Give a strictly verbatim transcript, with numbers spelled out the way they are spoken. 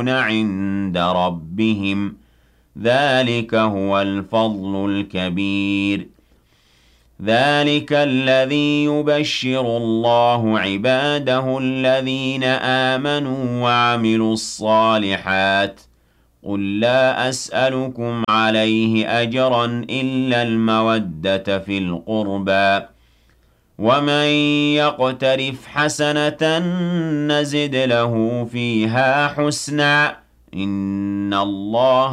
عند ربهم ذلك هو الفضل الكبير ذلك الذي يبشر الله عباده الذين آمنوا وعملوا الصالحات قل لا أسألكم عليه أجرا إلا المودة في القربى ومن يقترف حسنة نزد له فيها حسنا إن الله